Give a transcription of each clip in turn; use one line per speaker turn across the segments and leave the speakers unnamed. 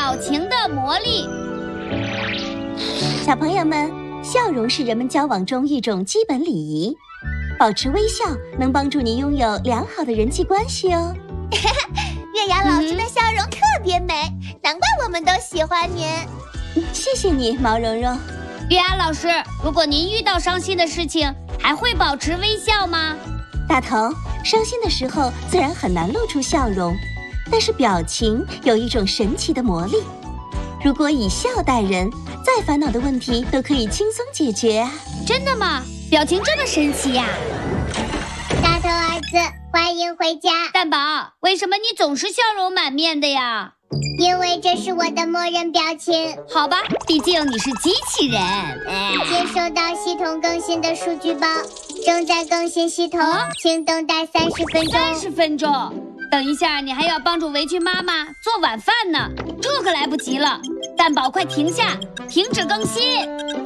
表情的魔力。
小朋友们，笑容是人们交往中一种基本礼仪，保持微笑能帮助你拥有良好的人际关系哦。
月牙老师的笑容特别美，难怪我们都喜欢您。
谢谢你，毛茸茸。
月牙老师，如果您遇到伤心的事情，还会保持微笑吗？
大头，伤心的时候自然很难露出笑容，但是表情有一种神奇的魔力。如果以笑待人，再烦恼的问题都可以轻松解决啊！
真的吗？表情这么神奇呀！
大头儿子，欢迎回家。
蛋宝，为什么你总是笑容满面的呀？
因为这是我的默认表情。
好吧，毕竟你是机器人。
接收到系统更新的数据包，正在更新系统，请等待30分钟。
30分钟？等一下，你还要帮助围裙妈妈做晚饭呢，这可来不及了。蛋宝，快停下，停止更新！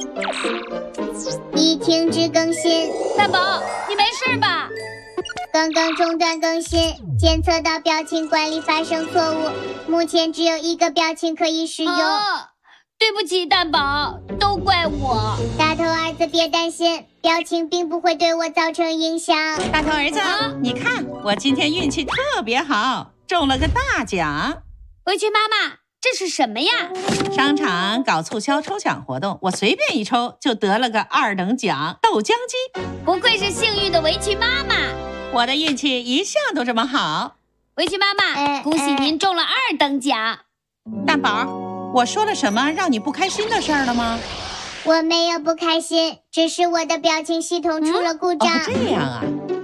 已停止更新。
蛋宝，你没事吧？
刚刚中断更新，检测到表情管理发生错误，目前只有1个表情可以使用。
对不起，蛋宝，都怪我。
大头儿子别担心，表情并不会对我造成影响。
大头儿子，你看我今天运气特别好，中了个大奖。
围裙妈妈，这是什么呀？
商场搞促销抽奖活动，我随便一抽就得了个2等奖豆浆机。
不愧是幸运的围裙妈妈，
我的运气一向都这么好。
围裙妈妈，恭喜您中了2等奖。
蛋宝，我说了什么让你不开心的事儿了吗？
我没有不开心，只是我的表情系统出了故障。
这样啊。